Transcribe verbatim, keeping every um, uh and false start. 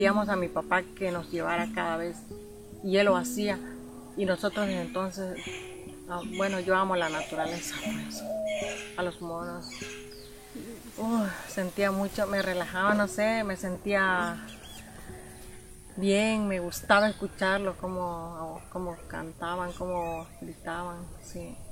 Pedíamos a mi papá que nos llevara cada vez y él lo hacía. Y nosotros desde entonces, ah, bueno, yo amo la naturaleza, pues, a los monos. Uh, sentía mucho, me relajaba, no sé, me sentía bien, me gustaba escucharlos, cómo, cómo cantaban, cómo gritaban, sí.